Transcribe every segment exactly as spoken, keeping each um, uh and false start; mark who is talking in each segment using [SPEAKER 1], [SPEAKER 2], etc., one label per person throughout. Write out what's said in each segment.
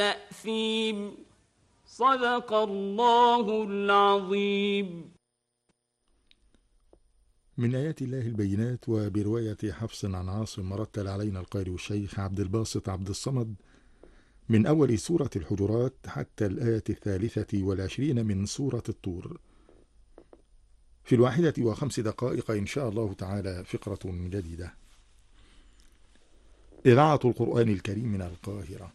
[SPEAKER 1] تأثيم. صدق الله العظيم.
[SPEAKER 2] من آيات الله البينات. وبرواية حفص عن عاصم مرتل علينا القارئ الشيخ عبد الباسط عبد الصمد من أول سورة الحجرات حتى الآية الثالثة والعشرين من سورة الطور، في الواحدة وخمس دقائق إن شاء الله تعالى فقرة جديدة. إذاعة القرآن الكريم من القاهرة.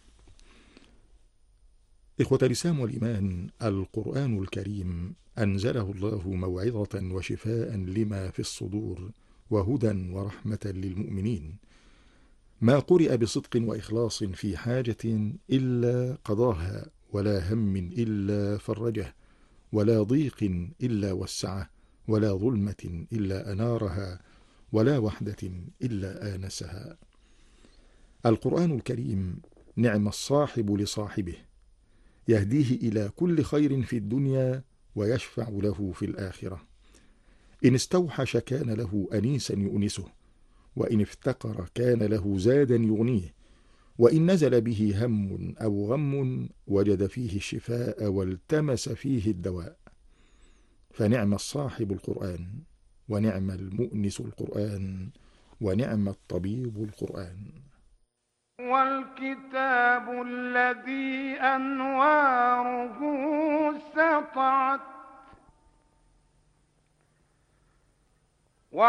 [SPEAKER 2] إخوة الإسلام والإيمان، القرآن الكريم أنزله الله موعظة وشفاء لما في الصدور وهدى ورحمة للمؤمنين. ما قرئ بصدق وإخلاص في حاجة إلا قضاها، ولا هم إلا فرجه، ولا ضيق إلا وسعه، ولا ظلمة إلا أنارها، ولا وحدة إلا آنسها. القرآن الكريم نعم الصاحب لصاحبه، يهديه إلى كل خير في الدنيا ويشفع له في الآخرة. إن استوحش كان له أنيسا يؤنسه، وإن افتقر كان له زادا يغنيه، وإن نزل به هم أو غم وجد فيه الشفاء والتمس فيه الدواء. فنعم الصاحب القرآن، ونعم المؤنس القرآن، ونعم الطبيب القرآن.
[SPEAKER 3] والكتاب الذي أنواره سطعت